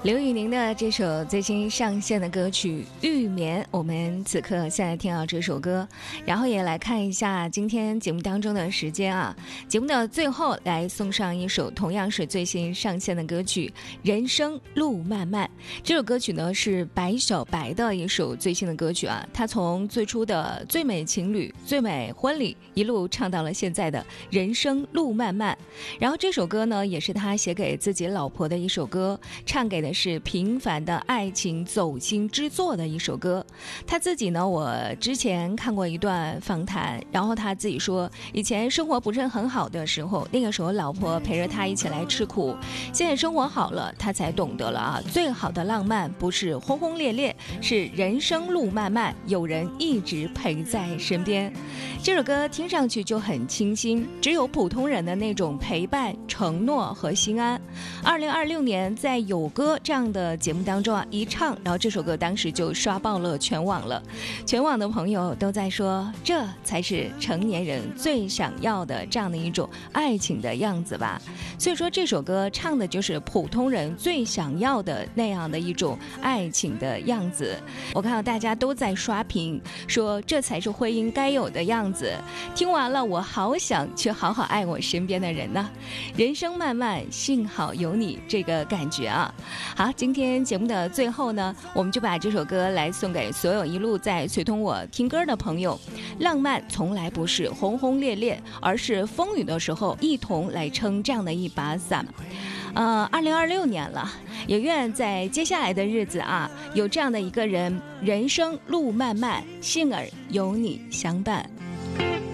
刘宇宁的这首最新上线的歌曲《玉眠》，我们此刻现在听到这首歌，然后也来看一下今天节目当中的时间啊。节目的最后来送上一首同样是最新上线的歌曲《人生路漫漫》。这首歌曲呢是白小白的一首最新的歌曲啊，他从最初的最美情侣、最美婚礼一路唱到了现在的人生路漫漫。然后这首歌呢也是他写给自己老婆的一首歌，唱给的是平凡的爱情走心之作的一首歌。他自己呢，我之前看过一段访谈，然后他自己说，以前生活不是很好的时候，那个时候老婆陪着他一起来吃苦，现在生活好了，他才懂得了啊，最好的浪漫不是轰轰烈烈，是人生路漫漫，有人一直陪在身边。这首歌听上去就很清新，只有普通人的那种陪伴、承诺和心安。2026年在有歌这样的节目当中啊，一唱，然后这首歌当时就刷爆了全网了，全网的朋友都在说，这才是成年人最想要的这样的一种爱情的样子吧。所以说这首歌唱的就是普通人最想要的那样的一种爱情的样子。我看到大家都在刷屏说，这才是婚姻该有的样子。听完了，我好想去好好爱我身边的人呢。人生漫漫，幸好有你，这个感觉啊。好，今天节目的最后呢，我们就把这首歌来送给所有一路在随同我听歌的朋友。浪漫从来不是轰轰烈烈，而是风雨的时候一同来撑这样的一把伞。2026年了，也愿在接下来的日子啊，有这样的一个人，人生路漫漫，幸而有你相伴。